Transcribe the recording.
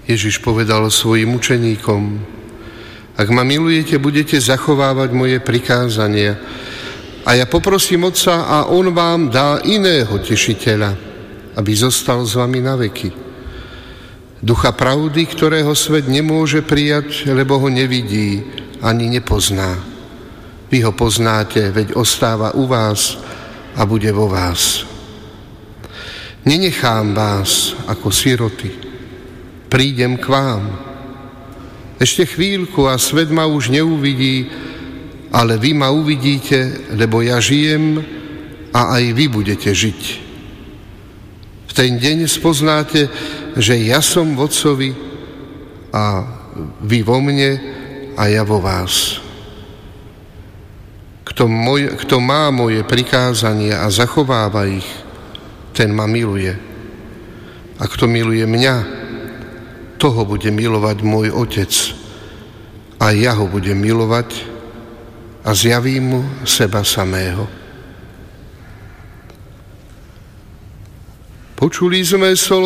Ježiš povedal svojim učeníkom: ak ma milujete, budete zachovávať moje prikázania. A ja poprosím Otca a on vám dá iného tešiteľa, aby zostal s vami na veky. Ducha pravdy, ktorého svet nemôže prijať, lebo ho nevidí ani nepozná. Vy ho poznáte, veď ostáva u vás a bude vo vás. Nenechám vás ako siroty. Prídem k vám. Ešte chvíľku a svet ma už neuvidí, ale vy ma uvidíte, lebo ja žijem a aj vy budete žiť. V ten deň spoznáte, že ja som v Otcovi a vy vo mne a ja vo vás. Kto má moje prikázania a zachováva ich, ten ma miluje. A kto miluje mňa, toho bude milovať môj Otec. A ja ho budem milovať a zjavím mu seba samého. Počuli sme slovo